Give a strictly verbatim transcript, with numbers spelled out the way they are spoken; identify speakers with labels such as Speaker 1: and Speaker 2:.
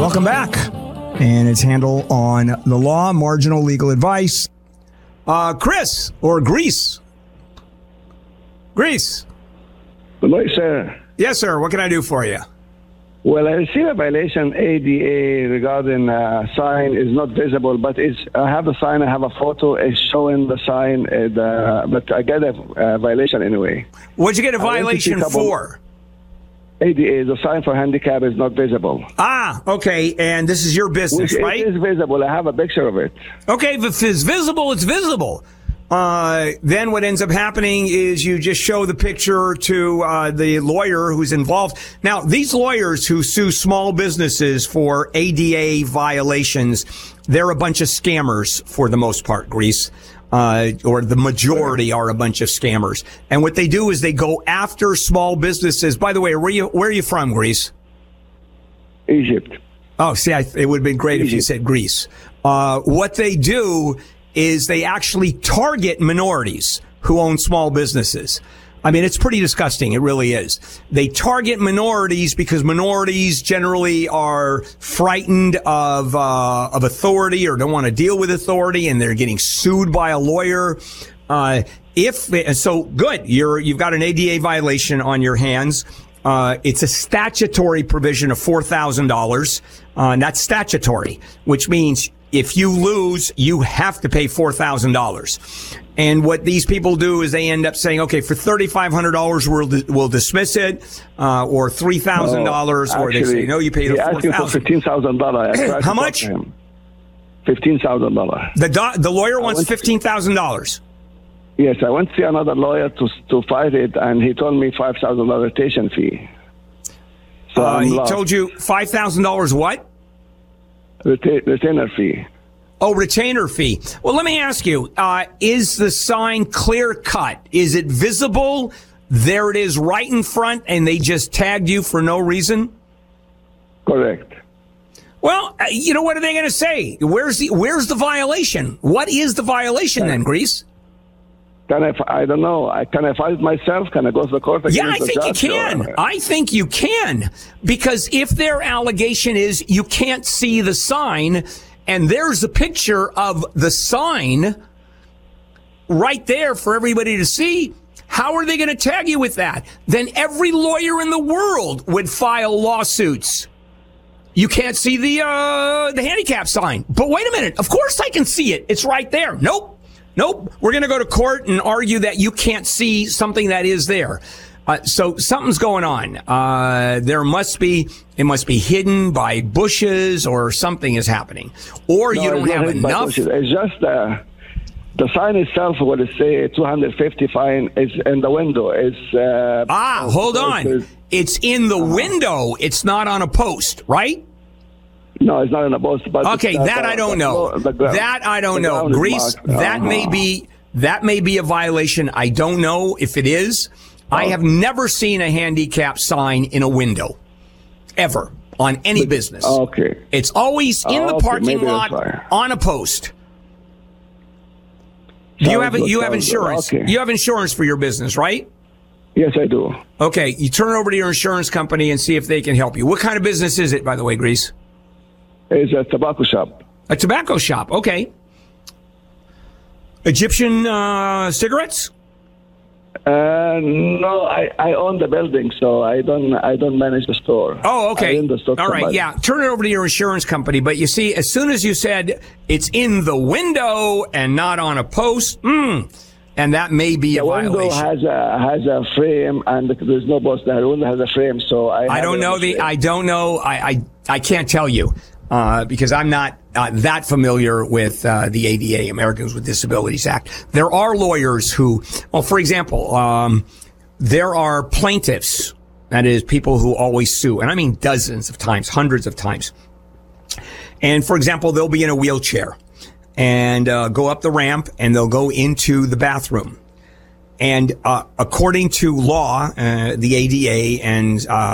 Speaker 1: Welcome back. And its handle on the law, marginal legal advice. Uh, Chris, or Greece. Greece.
Speaker 2: Good morning, sir.
Speaker 1: Yes, sir. What can I do for you?
Speaker 2: Well, I received a violation A D A regarding a sign is not visible, but it's, I have the sign, I have a photo, it's showing the sign, uh, the, but I get a, a violation anyway.
Speaker 1: What'd you get a violation for?
Speaker 2: A D A, the sign for handicap is not visible.
Speaker 1: Ah, okay, and this is your business,
Speaker 2: Which
Speaker 1: right?
Speaker 2: It is visible, I have a picture of it.
Speaker 1: Okay, if it's visible, it's visible. Uh, then what ends up happening is you just show the picture to uh, the lawyer who's involved. Now, these lawyers who sue small businesses for A D A violations, they're a bunch of scammers for the most part, Greece. Uh, or the majority are a bunch of scammers. And what they do is they go after small businesses. By the way, where are you, where are you from, Greece?
Speaker 2: Egypt.
Speaker 1: Oh, see, I, it would have been great Egypt. If you said Greece. Uh, what they do is they actually target minorities who own small businesses. I mean, it's pretty disgusting. It really is. They target minorities because minorities generally are frightened of uh, of authority or don't want to deal with authority, and they're getting sued by a lawyer. Uh, if so, good. You're you've got an A D A violation on your hands. Uh, it's a statutory provision of four thousand dollars. Uh, and that's statutory, which means if you lose, you have to pay four thousand dollars. And what these people do is they end up saying, okay, for thirty-five hundred dollars, we'll, we'll dismiss it, uh, or three thousand dollars,
Speaker 2: no,
Speaker 1: or they say, no, you paid four thousand dollars.
Speaker 2: For fifteen thousand dollars.
Speaker 1: How much?
Speaker 2: fifteen thousand dollars.
Speaker 1: The, do- the lawyer wants fifteen thousand dollars.
Speaker 2: Yes, I went to see another lawyer to to fight it, and he told me five thousand dollars retention fee. So
Speaker 1: uh, he
Speaker 2: lost.
Speaker 1: told you five thousand dollars what?
Speaker 2: Reta- retainer fee.
Speaker 1: Oh, retainer fee. Well, let me ask you, uh, is the sign clear cut? Is it visible? There it is right in front, and they just tagged you for no reason?
Speaker 2: Correct.
Speaker 1: Well, uh, you know, what are they going to say? Where's the, where's the violation? What is the violation then, Greece?
Speaker 2: Can I, I don't know. I, can I fight it myself? Can I go to the court against
Speaker 1: Yeah, I
Speaker 2: the
Speaker 1: think
Speaker 2: judge?
Speaker 1: you can. I think you can. Because if their allegation is you can't see the sign, and there's a picture of the sign right there for everybody to see, how are they going to tag you with that? Then every lawyer in the world would file lawsuits. You can't see the uh, the handicap sign. But wait a minute. Of course I can see it. It's right there. Nope. Nope. We're going to go to court and argue that you can't see something that is there. Uh, so something's going on. Uh, there must be, it must be hidden by bushes or something is happening. Or
Speaker 2: no,
Speaker 1: you don't have enough.
Speaker 2: It's just uh, the sign itself, what it say, two hundred fifty fine is in the window. It's, uh,
Speaker 1: ah, hold on. It's in the window. It's not on a post, right?
Speaker 2: No, it's not in a post. But
Speaker 1: okay, that I don't know. That I don't know. Greece, that may be, that may be a violation. I don't know if it is. I have never seen a handicap sign in a window, ever, on any but, business.
Speaker 2: Okay.
Speaker 1: It's always in
Speaker 2: oh,
Speaker 1: the
Speaker 2: okay.
Speaker 1: parking
Speaker 2: Maybe
Speaker 1: lot on a post. Do you have
Speaker 2: good,
Speaker 1: you have insurance?
Speaker 2: Okay.
Speaker 1: You have insurance for your business, right?
Speaker 2: Yes, I do.
Speaker 1: Okay, you turn it over to your insurance company and see if they can help you. What kind of business is it, by the way, Greece?
Speaker 2: It's a tobacco shop.
Speaker 1: A tobacco shop, okay. Egyptian uh, cigarettes?
Speaker 2: Uh, no, I, I own the building, so I don't I don't manage the store.
Speaker 1: Oh, okay.
Speaker 2: I own the store.
Speaker 1: All right,
Speaker 2: somebody.
Speaker 1: yeah. Turn it over to your insurance company. But you see, as soon as you said it's in the window and not on a post, mm, and that may be
Speaker 2: the
Speaker 1: a violation.
Speaker 2: The window has a has a frame, and there's no post there. The window has a frame, so I.
Speaker 1: I don't know the. Frame. I don't know. I, I I can't tell you uh, because I'm not uh, that familiar with uh, the A D A, Americans with Disabilities Act. There are lawyers who, well, for example, um, there are plaintiffs. That is, people who always sue, and I mean dozens of times, hundreds of times. And for example, they'll be in a wheelchair and uh, go up the ramp, and they'll go into the bathroom. And uh, according to law, uh, the A D A and uh